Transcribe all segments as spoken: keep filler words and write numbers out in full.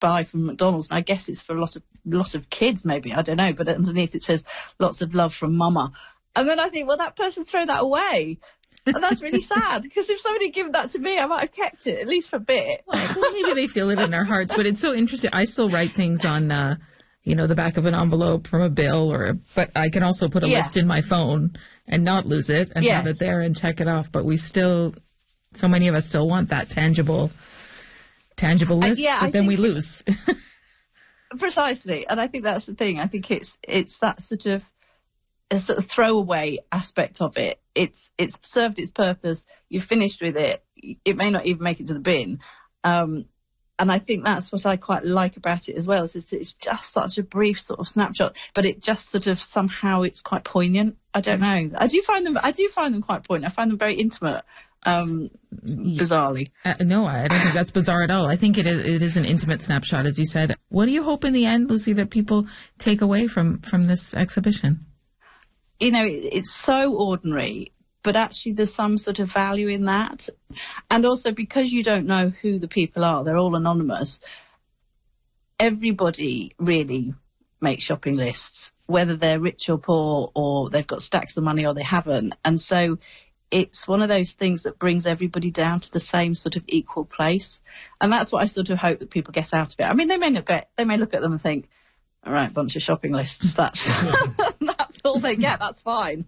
buy from McDonald's, and I guess it's for a lot of lot of kids, maybe, I don't know, but underneath it says lots of love from Mama. And then I think, well, that person's thrown that away. And that's really sad, because if somebody had given that to me, I might have kept it, at least for a bit. Well, maybe they feel it in their hearts, but it's so interesting. I still write things on, uh, you know, the back of an envelope from a bill, or, but I can also put a yeah. list in my phone and not lose it and yes. have it there and check it off. But we still, so many of us still want that tangible, tangible list, uh, yeah, but I then we lose. Precisely. And I think that's the thing. I think it's, it's that sort of, a sort of throwaway aspect of it. It's it's served its purpose. You've finished with it. It may not even make it to the bin. Um, and I think that's what I quite like about it as well. Is it's, it's just such a brief sort of snapshot, but it just sort of somehow it's quite poignant. I don't know. I do find them. I do find them quite poignant. I find them very intimate. Um, bizarrely. Uh, no, I don't think that's bizarre at all. I think it is, it is an intimate snapshot, as you said. What do you hope in the end, Lucy, that people take away from from this exhibition? You know, it's so ordinary, but actually there's some sort of value in that. And also, because you don't know who the people are, they're all anonymous, everybody really makes shopping lists, whether they're rich or poor, or they've got stacks of money or they haven't. And so it's one of those things that brings everybody down to the same sort of equal place. And that's what I sort of hope that people get out of it. I mean, they may not get, they may look at them and think, all right, bunch of shopping lists. That's that's all they get. That's fine.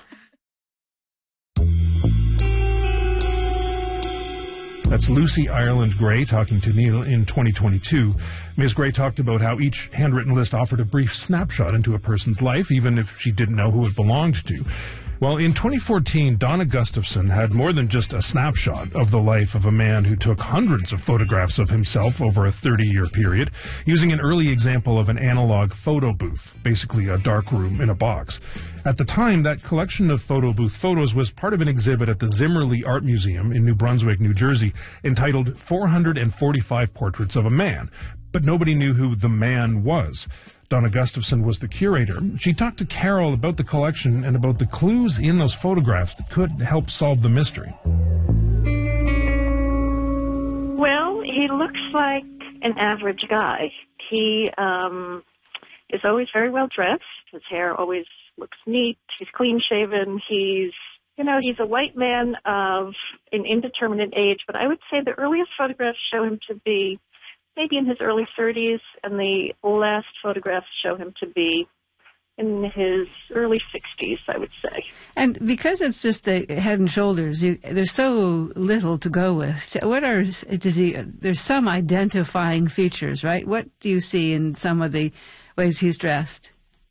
That's Lucy Ireland Gray talking to Neil in twenty twenty-two. Miz Gray talked about how each handwritten list offered a brief snapshot into a person's life, even if she didn't know who it belonged to. Well, in twenty fourteen, Donna Gustafson had more than just a snapshot of the life of a man who took hundreds of photographs of himself over a thirty-year period, using an early example of an analog photo booth, basically a dark room in a box. At the time, that collection of photo booth photos was part of an exhibit at the Zimmerli Art Museum in New Brunswick, New Jersey, entitled four hundred forty-five Portraits of a Man. But nobody knew who the man was. Donna Gustafson was the curator. She talked to Carol about the collection and about the clues in those photographs that could help solve the mystery. Well, he looks like an average guy. He um, is always very well dressed. His hair always looks neat. He's clean-shaven. He's, you know, he's a white man of an indeterminate age, but I would say the earliest photographs show him to be maybe in his early thirties, and the last photographs show him to be in his early sixties, I would say. And because it's just the head and shoulders, you, there's so little to go with. What are, does he, there's some identifying features, right? What do you see in some of the ways he's dressed?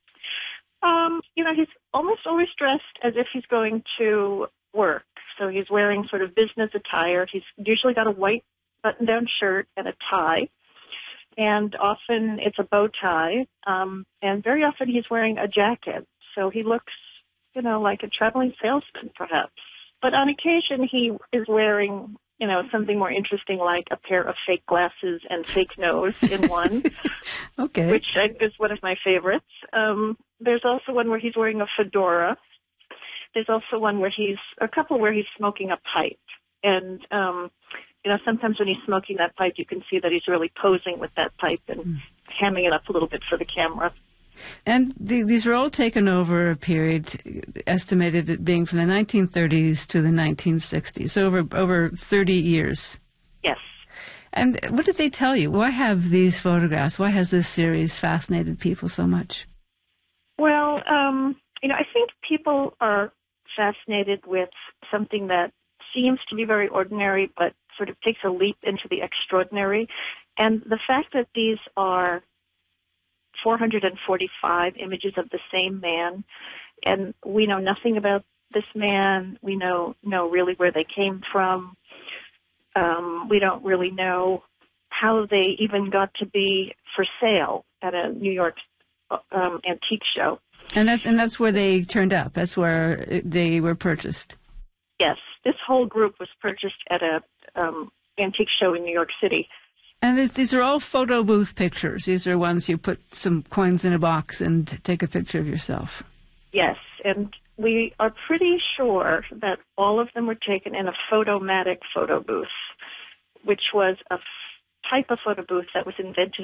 Um, you know, he's almost always dressed as if he's going to work. So he's wearing sort of business attire. He's usually got a white button-down shirt and a tie, and often it's a bow tie, um, and very often he's wearing a jacket, so he looks, you know, like a traveling salesman, perhaps. But on occasion he is wearing, you know, something more interesting, like a pair of fake glasses and fake nose in one, okay, which I think is one of my favorites. Um, there's also one where he's wearing a fedora. There's also one where he's, a couple where he's smoking a pipe, and um, you know, sometimes when he's smoking that pipe, you can see that he's really posing with that pipe and mm. hamming it up a little bit for the camera. And the, these were all taken over a period estimated at being from the nineteen thirties to the nineteen sixties, so over over thirty years. Yes. And what did they tell you? Why have these photographs, why has this series fascinated people so much? Well, um, you know, I think people are fascinated with something that seems to be very ordinary, but sort of takes a leap into the extraordinary. And the fact that these are four hundred forty-five images of the same man, and we know nothing about this man. We know know really where they came from. Um, we don't really know how they even got to be for sale at a New York um, antique show. And that's, and that's where they turned up. That's where they were purchased. Yes, this whole group was purchased at a um, antique show in New York City. And th- these are all photo booth pictures. These are ones you put some coins in a box and take a picture of yourself. Yes, and we are pretty sure that all of them were taken in a Photomatic photo booth, which was a, type of photo booth that was invented